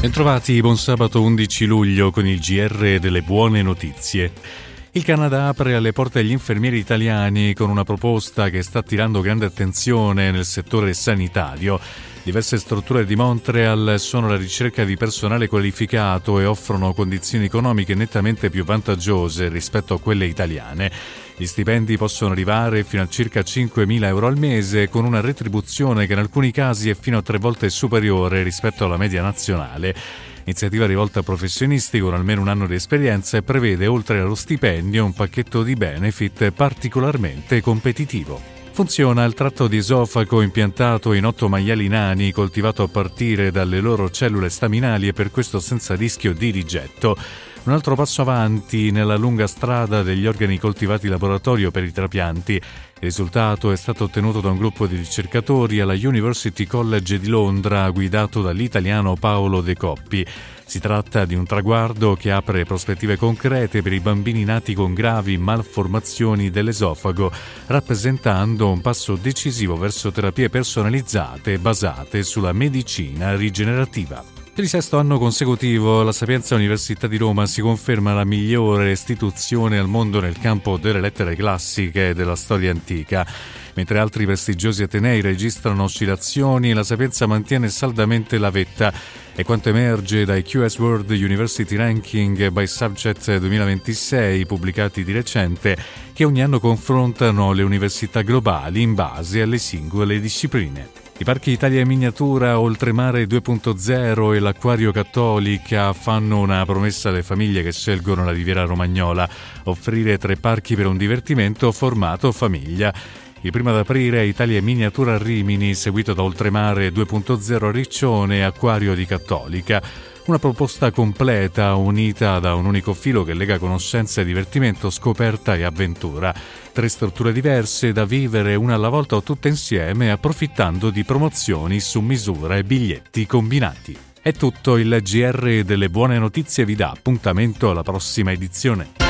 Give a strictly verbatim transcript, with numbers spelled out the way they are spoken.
Bentrovati, buon sabato undici luglio con il G R delle buone notizie. Il Canada apre le porte agli infermieri italiani con una proposta che sta attirando grande attenzione nel settore sanitario. Diverse strutture di Montreal sono alla ricerca di personale qualificato e offrono condizioni economiche nettamente più vantaggiose rispetto a quelle italiane. Gli stipendi possono arrivare fino a circa cinquemila euro al mese, con una retribuzione che in alcuni casi è fino a tre volte superiore rispetto alla media nazionale. Iniziativa rivolta a professionisti con almeno un anno di esperienza e prevede, oltre allo stipendio, un pacchetto di benefit particolarmente competitivo. Funziona il tratto di esofago impiantato in otto maiali nani, coltivato a partire dalle loro cellule staminali e per questo senza rischio di rigetto. Un altro passo avanti nella lunga strada degli organi coltivati in laboratorio per i trapianti. Il risultato è stato ottenuto da un gruppo di ricercatori alla University College di Londra, guidato dall'italiano Paolo De Coppi. Si tratta di un traguardo che apre prospettive concrete per i bambini nati con gravi malformazioni dell'esofago, rappresentando un passo decisivo verso terapie personalizzate basate sulla medicina rigenerativa. Per il sesto anno consecutivo la Sapienza Università di Roma si conferma la migliore istituzione al mondo nel campo delle lettere classiche e della storia antica. Mentre altri prestigiosi atenei registrano oscillazioni, la Sapienza mantiene saldamente la vetta. È quanto emerge dai Q S World University Ranking by Subject duemilaventisei, pubblicati di recente, che ogni anno confrontano le università globali in base alle singole discipline. I parchi Italia in miniatura, Oltremare due punto zero e l'Acquario Cattolica fanno una promessa alle famiglie che scelgono la Riviera Romagnola: offrire tre parchi per un divertimento formato famiglia. Il primo ad aprire è Italia in miniatura a Rimini, seguito da Oltremare due punto zero a Riccione e Acquario di Cattolica. Una proposta completa, unita da un unico filo che lega conoscenza e divertimento, scoperta e avventura. Tre strutture diverse da vivere una alla volta o tutte insieme, approfittando di promozioni su misura e biglietti combinati. È tutto, il G R delle buone notizie vi dà appuntamento alla prossima edizione.